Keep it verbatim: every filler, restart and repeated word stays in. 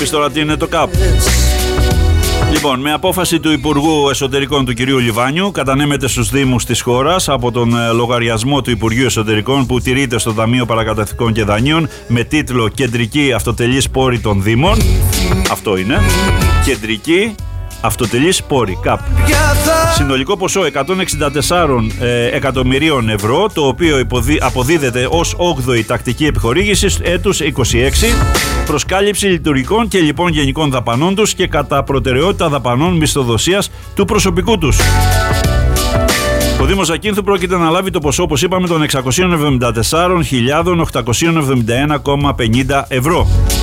πεις τώρα τι είναι το ΚΑΠ. Λοιπόν, με απόφαση του Υπουργού Εσωτερικών του κυρίου Λιβάνιου, κατανέμεται στους Δήμους της χώρας από τον λογαριασμό του Υπουργείου Εσωτερικών που τηρείται στο Ταμείο Παρακαταθήκων και Δανείων με τίτλο Κεντρική Αυτοτελής Πόρη των Δήμων. Αυτό είναι. Κεντρική Αυτοτελής Πόρη, ΚΑΠ. Συνολικό ποσό εκατόν εξήντα τέσσερα ε, εκατομμυρίων ευρώ, το οποίο υποδι... αποδίδεται ως όγδοη τακτική επιχορήγηση έτους είκοσι έξι, προς κάλυψη λειτουργικών και λοιπόν γενικών δαπανών τους και κατά προτεραιότητα δαπανών μισθοδοσίας του προσωπικού τους. Ο Δήμος Ζακίνθου πρόκειται να λάβει το ποσό, όπως είπαμε, των εξακόσιες εβδομήντα τέσσερις χιλιάδες οκτακόσια εβδομήντα ένα κόμμα πενήντα ευρώ.